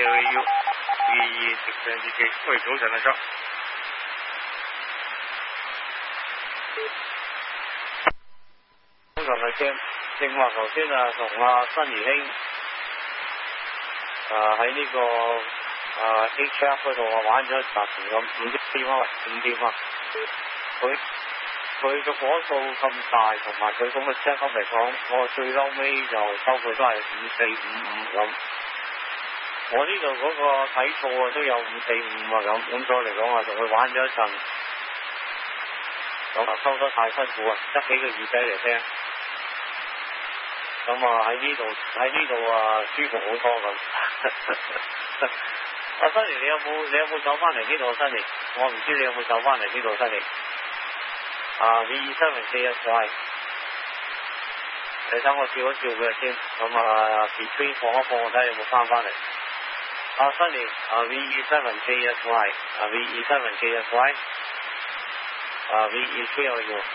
KAU VE 6NGK， 喂，早晨啊，John。早晨啊，正話頭先啊，同阿新兒兄喺呢個HF 嗰度玩咗一集咁5點啊，喂，5點啊，佢嘅火數咁大，同埋佢咁嘅車級嚟講，我最嬲尾就收佢都係5455咁。我呢度嗰個睇錯啊都有545啊咁所以嚟講啊，同佢玩咗一陣，咁啊收得太辛苦啊，得幾個耳仔嚟聽，咁啊喺呢度啊舒服好多咁。阿新年你有冇走翻嚟呢度？新年我唔知你有冇走翻嚟呢度，新年。V27CSY， 你等我叫一叫佢先，咁啊 between 放一放，我睇下有冇翻嚟。新年V27CSY， V27CSY， VE3 我要。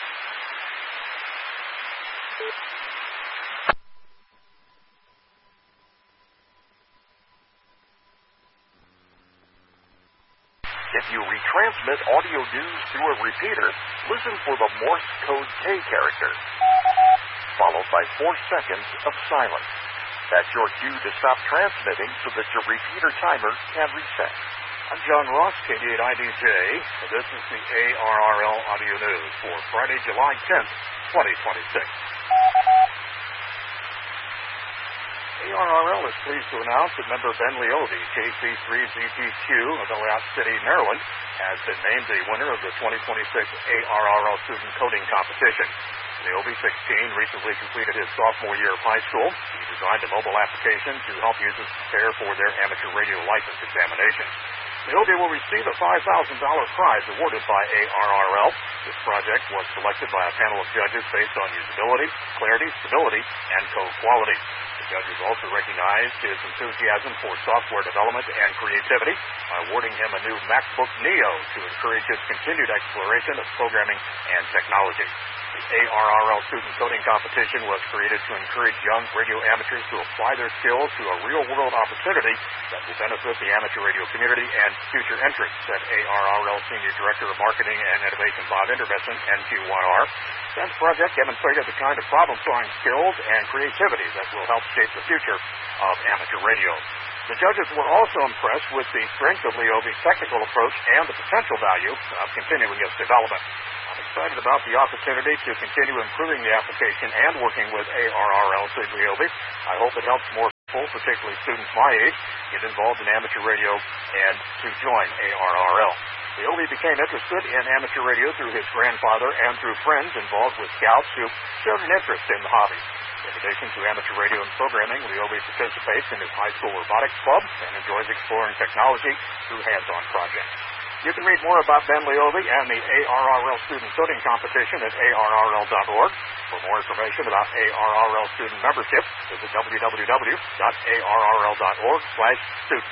If you retransmit audio news through a repeater, listen for the Morse code K character, followed by 4 seconds of silence. That's your cue to stop transmitting so that your repeater timer can reset. I'm John Ross, KD8IDJ. This is the ARRL Audio News for Friday, July 10th, 2026. ARRL is pleased to announce that member Ben Leobi, KC3ZPQ of Elliott City, Maryland, has been named the winner of the 2026 ARRL Student Coding Competition. Leobi, 16, recently completed his sophomore year of high school. He designed a mobile application to help users prepare for their amateur radio license examination. Leobi will receive a $5,000 prize awarded by ARRL. This project was selected by a panel of judges based on usability, clarity, stability, and code quality. The judges also recognized his enthusiasm for software development and creativity by awarding him a new MacBook Neo to encourage his continued exploration of programming and technology. The ARRL Student Coding Competition was created to encourage young radio amateurs to apply their skills to a real-world opportunity that will benefit the amateur radio community and future entrants, said ARRL Senior Director of Marketing and Innovation Bob Inderbessen, NQ1R. Ben's project demonstrated the kind of problem-solving skills and creativity that will help shape the future of amateur radio. The judges were also impressed with the strength of Leobi's technical approach and the potential value of continuing its development. I'm excited about the opportunity to continue improving the application and working with ARRL, said Leobi. I hope it helps more people, particularly students my age, get involved in amateur radio and to join ARRL. Leobi became interested in amateur radio through his grandfather and through friends involved with scouts who showed an interest in the hobby. In addition to amateur radio and programming, Leobi participates in his high school robotics club and enjoys exploring technology through hands-on projects. You can read more about Ben Leobi and the ARRL Student Coding Competition at arrl.org. For more information about ARRL student membership, visit www.arrl.org/student.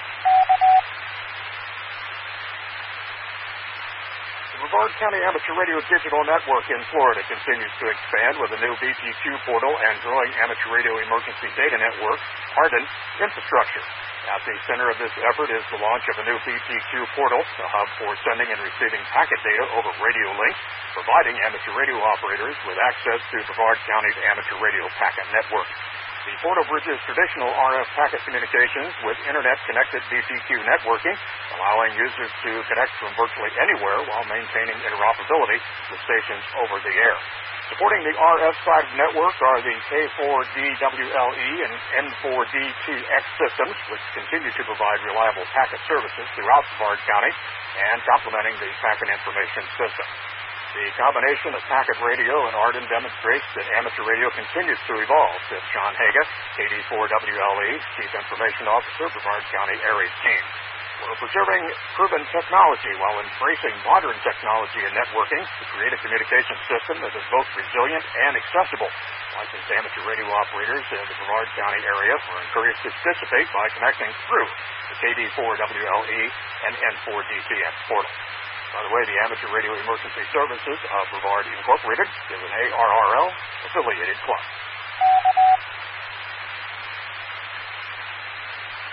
The Brevard County Amateur Radio Digital Network in Florida continues to expand with a new BPQ portal and growing amateur radio emergency data network, ARDEN, infrastructure. At the center of this effort is the launch of a new BPQ portal, a hub for sending and receiving packet data over radio links, providing amateur radio operators with access to Brevard County's amateur radio packet network. The portal bridges traditional RF packet communications with Internet-connected BPQ networking, allowing users to connect from virtually anywhere while maintaining interoperability with stations over the air. Supporting the RF side of the network are the K4DWLE and N4DTX systems, which continue to provide reliable packet services throughout Brevard County and complementing the packet information system. The combination of packet radio and ARDEN demonstrates that amateur radio continues to evolve, said Sean Haga, KD4WLE, Chief Information Officer, Brevard County Aries Team. We're preserving proven technology while embracing modern technology and networking to create a communication system that is both resilient and accessible. Licensed amateur radio operators in the Brevard County area are encouraged to participate by connecting through the KD4WLE and N4DTX portal. By the way, the Amateur Radio Emergency Services of Brevard Incorporated is an ARRL affiliated club.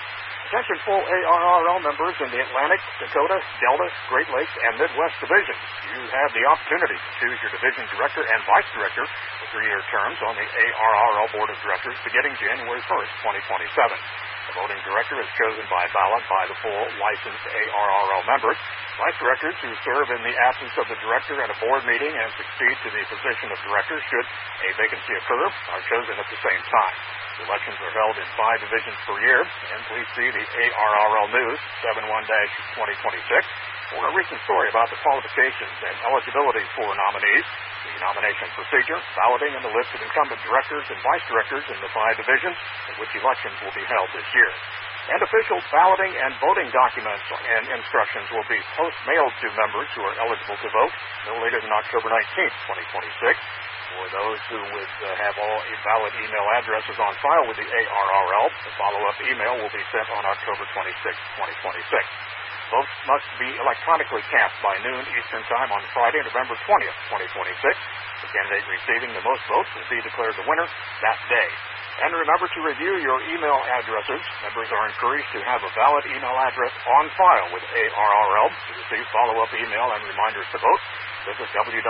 Attention full ARRL members in the Atlantic, Dakota, Delta, Great Lakes, and Midwest divisions. You have the opportunity to choose your division director and vice director for 3-year terms on the ARRL Board of Directors beginning January 1st, 2027. The voting director is chosen by ballot by the full licensed ARRL members. Vice directors who serve in the absence of the director at a board meeting and succeed to the position of director should a vacancy occur are chosen at the same time. Elections are held in 5 divisions per year, and please see the ARRL News 71-2026 for a recent story about the qualifications and eligibility for nominees, the nomination procedure, balloting, and the list of incumbent directors and vice directors in the 5 divisions in which elections will be held this year. And official balloting and voting documents and instructions will be post-mailed to members who are eligible to vote no later than October 19th, 2026. For those who would have all valid email addresses on file with the ARRL, the follow-up email will be sent on October 26th, 2026. Votes must be electronically cast by noon Eastern Time on Friday, November 20th, 2026. The candidate receiving the most votes will be declared the winner that day. And remember to review your email addresses. Members are encouraged to have a valid email address on file with ARRL to receive follow-up email and reminders to vote. Visit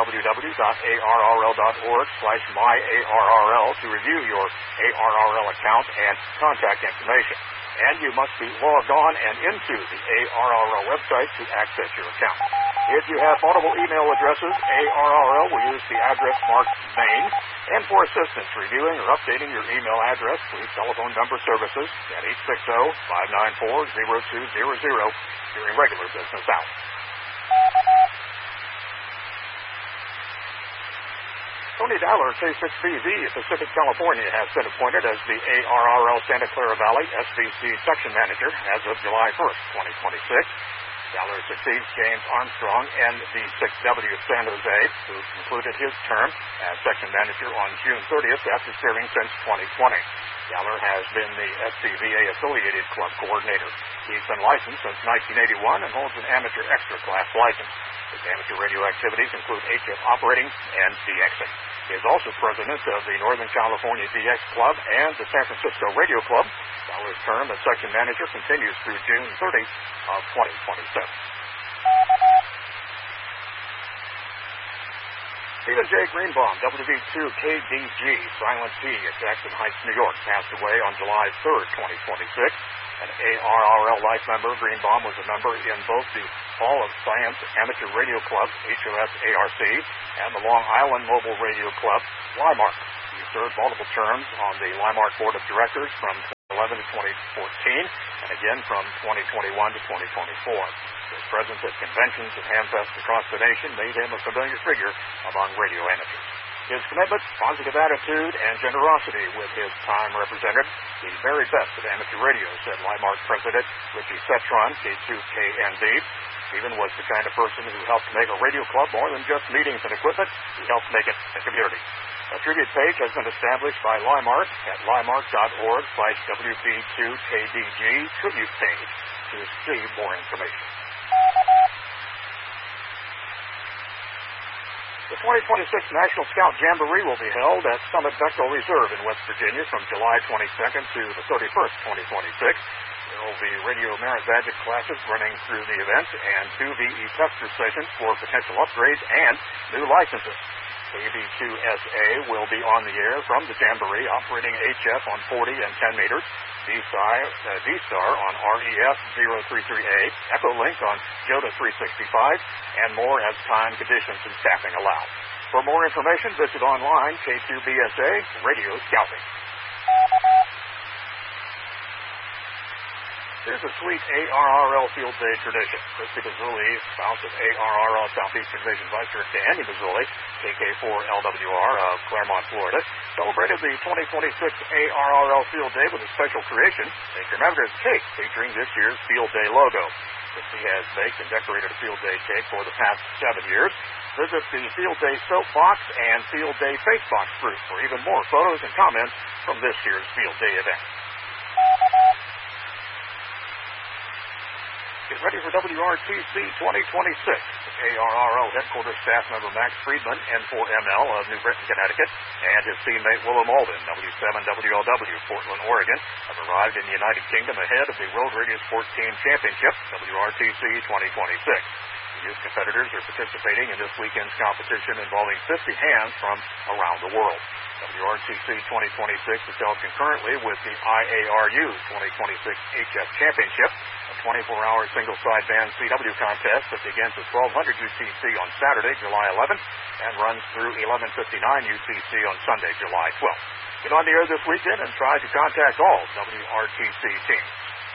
www.arrl.org/myarrl to review your ARRL account and contact information. And you must be logged on and into the ARRL website to access your account. If you have multiple email addresses, ARRL will use the address marked main. And for assistance reviewing or updating your email address, please telephone number services at 860-594-0200 during regular business hours. Tony Dowler, K6BV of Pacific, California, has been appointed as the ARRL Santa Clara Valley SVC Section Manager as of July 1st, 2026. Dowler succeeds James Armstrong and the 6W of San Jose, who concluded his term as Section Manager on June 30th after serving since 2020. Dowler has been the SCVA Affiliated Club Coordinator. He's been licensed since 1981 and holds an amateur extra class license. His amateur radio activities include HF operating and DXing. He is also president of the Northern California DX Club and the San Francisco Radio Club. Dowler's term as section manager continues through June 30th of 2027. Stephen J. Greenbaum, WV2KDG, Silent P at Jackson Heights, New York, passed away on July 3rd, 2026. An ARRL life member, Greenbaum was a member in both the Hall of Science Amateur Radio Club, HOS-ARC, and the Long Island Mobile Radio Club, LIMARC. He served multiple terms on the LIMARC Board of Directors from 2011 to 2014, and again from 2021 to 2024. His presence at conventions and hamfests across the nation made him a familiar figure among radio amateurs. His commitment, positive attitude, and generosity with his time represented the very best of amateur radio, said LIMARC President Richie Cetron, K2KND. Stephen was the kind of person who helped make a radio club more than just meetings and equipment. He helped make it a community. A tribute page has been established by LIMARC at limarc.org/WB2KDG tribute page to see more information. The 2026 National Scout Jamboree will be held at Summit Bechtel Reserve in West Virginia from July 22nd to the 31st, 2026. There will be radio merit badge classes running through the event and 2 VE tester sessions for potential upgrades and new licenses. AB2SA will be on the air from the Jamboree, operating HF on 40 and 10 meters, D-Star on RES 033A, Echolink on Joda 365, and more as time, conditions, and staffing allow. For more information, visit online, K2BSA Radio Scouting. Here's a sweet ARRL Field Day tradition. Christy Mazzulli, spouse of ARRL Southeastern Division Vice Director Andy Mazzulli, KK4LWR of Claremont, Florida, celebrated the 2026 ARRL Field Day with a special creation, a commemorative cake featuring this year's Field Day logo. Christy has baked and decorated a Field Day cake for the past 7 years. Visit the Field Day Soapbox and Field Day Facebox group for even more photos and comments from this year's Field Day event. It's get ready for WRTC 2026. ARRL headquarters staff member Max Friedman, N4ML of New Britain, Connecticut, and his teammate Willem Alden, W7WLW, Portland, Oregon, have arrived in the United Kingdom ahead of the Road Radio Sport Team Championship, WRTC 2026. The youth competitors are participating in this weekend's competition involving 50 hands from around the world. WRTC 2026 is held concurrently with the IARU 2026 HF Championship, a 24-hour single-side band CW contest that begins at 1200 UTC on Saturday, July 11th, and runs through 11:59 UTC on Sunday, July 12th. Get on the air this weekend and try to contact all WRTC teams.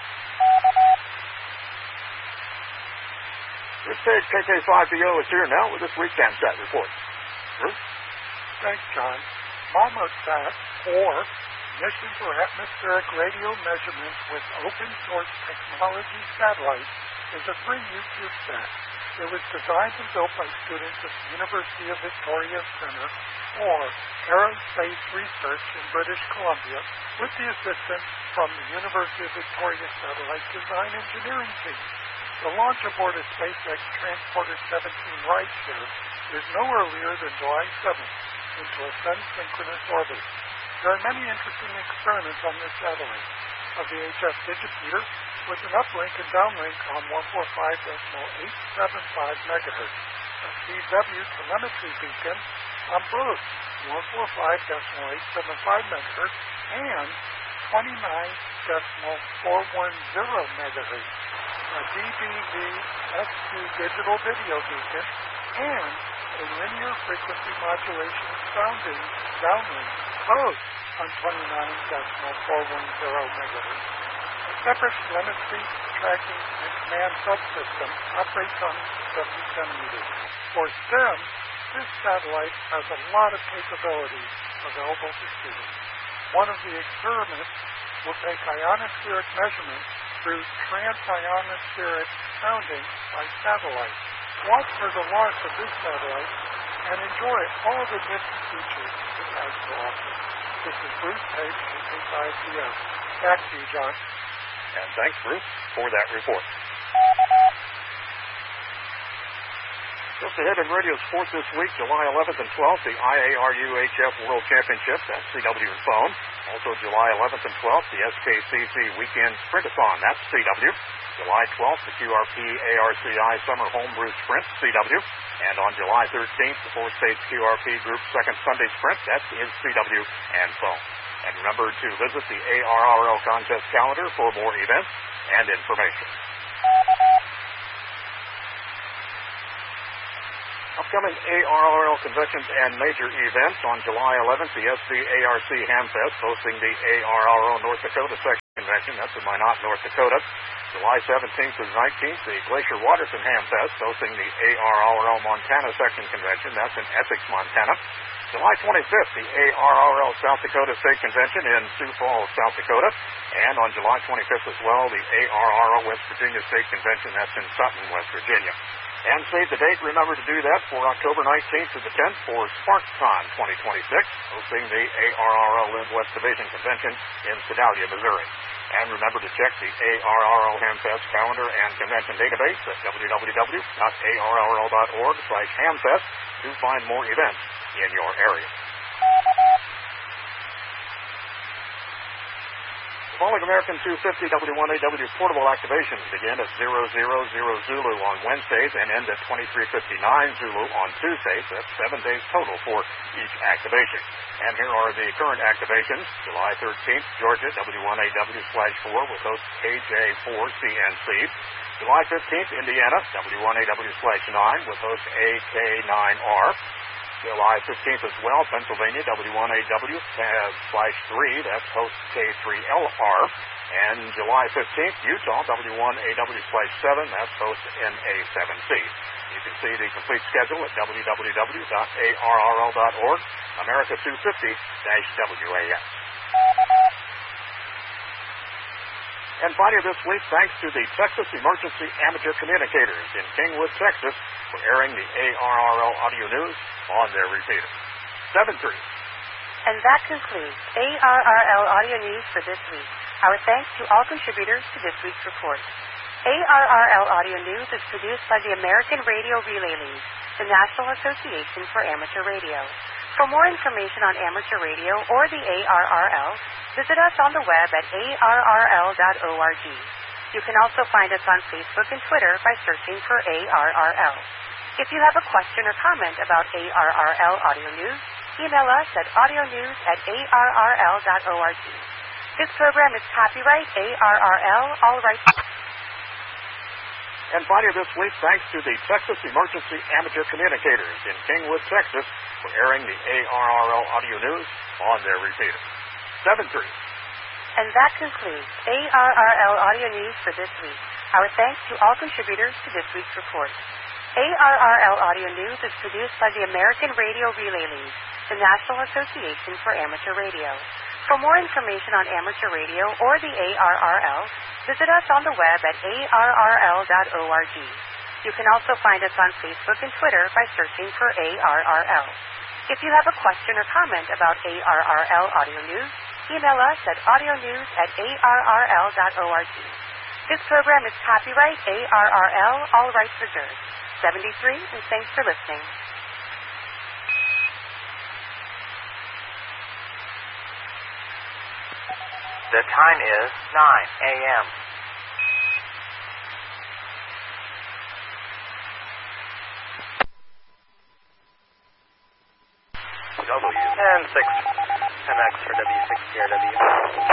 Bruce Page, KK5BO, is here now with this week's AMSAT report. Bruce? Thanks, John. MAMOSAT, or Mission for Atmospheric Radio Measurements with Open Source Technology Satellite, is a free YouTube sat. It was designed and built by students at the University of Victoria Center for Aerospace Research in British Columbia, with the assistance from the University of Victoria Satellite Design Engineering team. The launch aboard a SpaceX Transporter 17 rideshare is no earlier than July 7th into a sun-synchronous orbit. There are many interesting experiments on this satellite. Of the HF Digipeater with an uplink and downlink on 145.875 megahertz, a CW telemetry beacon on both 145.875 megahertz and 29.410 megahertz, a DBV-S2 digital video beacon, and a linear frequency modulation sounding downlink, both on 29.410 megahertz. A separate telemetry, tracking, and command subsystem operates on 70 centimeters. For STEM, this satellite has a lot of capabilities available to students. One of the experiments will take ionospheric measurements through transionospheric sounding by satellite. Watch for the launch of this satellite and enjoy all the nifty features it has to offer. This is Bruce Page, KK5BO. Back to you, John. And thanks, Bruce, for that report. Just ahead in radio sports this week, July 11th and 12th, the IARU HF World Championship, that's CW and phone. Also July 11th and 12th, the SKCC Weekend Sprintathon, that's CW. July 12th, the QRP ARCI Summer Homebrew Sprint, CW. And on July 13th, the Four States QRP Group Second Sunday Sprint, that is CW and phone. And remember to visit the ARRL contest calendar for more events and information. Upcoming ARRL conventions and major events on July 11th, the SVARC Hamfest hosting the ARRL North Dakota Section Convention. That's in Minot, North Dakota. July 17th to 19th, the Glacier Waterson Hamfest hosting the ARRL Montana Section Convention. That's in Essex, Montana. July 25th, the ARRL South Dakota State Convention in Sioux Falls, South Dakota. And on July 25th as well, the ARRL West Virginia State Convention. That's in Sutton, West Virginia. And save the date, remember to do that, for October 19th to the 10th for SparkCon 2026, hosting the ARRL Midwest Division Convention in Sedalia, Missouri. And remember to check the ARRL Hamfest calendar and convention database at www.arrl.org/hamfest to find more events in your area. The following American 250 W1AW portable activations begin at 000 Zulu on Wednesdays and end at 23:59 Zulu on Tuesdays. That's 7 days total for each activation. And here are the current activations. July 13th, Georgia, W1AW/4 with host KJ4CNC. July 15th, Indiana, W1AW/9 with host AK9R. July 15th as well, Pennsylvania, W1AW/3, that's host K3LR. And July 15th, Utah, W1AW/7, that's host NA7C. You can see the complete schedule at www.arrl.org, America 250-WAS. And finally this week, thanks to the Texas Emergency Amateur Communicators in Kingwood, Texas, for airing the ARRL audio news on their repeater. 7-3. And that concludes ARRL audio news for this week. Our thanks to all contributors to this week's report. ARRL Audio News is produced by the American Radio Relay League, the National Association for Amateur Radio. For more information on amateur radio or the ARRL, visit us on the web at arrl.org. You can also find us on Facebook and Twitter by searching for ARRL. If you have a question or comment about ARRL Audio News, email us at audionews@arrl.org. This program is copyright ARRL, all rights. And finally this week, thanks to the Texas Emergency Amateur Communicators in Kingwood, Texas, for airing the ARRL Audio News on their repeater. 7-3. And that concludes ARRL Audio News for this week. Our thanks to all contributors to this week's report. ARRL Audio News is produced by the American Radio Relay League, the National Association for Amateur Radio. For more information on amateur radio or the ARRL, visit us on the web at arrl.org. You can also find us on Facebook and Twitter by searching for ARRL. If you have a question or comment about ARRL Audio News, email us at audionews@arrl.org. This program is copyright ARRL, all rights reserved. 73, and thanks for listening. The time is 9 a.m. W10-6 MX for W6PRW.